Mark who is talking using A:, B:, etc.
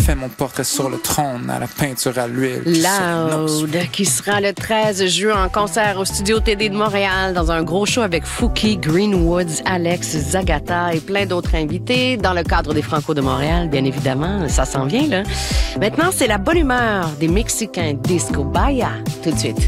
A: fait mon portrait sur le trône à la peinture à l'huile.
B: Loud, qui sera le 13 juin en concert au Studio TD de Montréal dans un gros show avec Fouki, Greenwoods, Alex, Zagata et plein d'autres invités dans le cadre des Franco de Montréal, bien évidemment. Ça s'en vient, là. Maintenant, c'est la bonne humeur des Mexicains Disco Baya. Tout de suite.